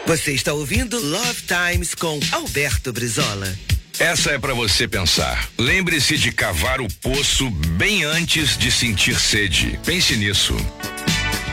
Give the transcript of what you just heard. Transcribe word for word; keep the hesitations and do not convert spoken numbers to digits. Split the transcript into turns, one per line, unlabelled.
Você está ouvindo Love Times com Alberto Brizola.
Essa é para você pensar. Lembre-se de cavar o poço bem antes de sentir sede. Pense nisso.